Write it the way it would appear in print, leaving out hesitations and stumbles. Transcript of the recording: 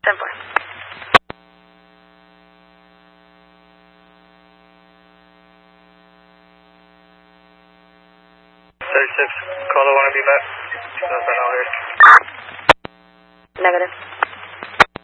10-4. 36, caller want to be met. Nothing out here. Negative.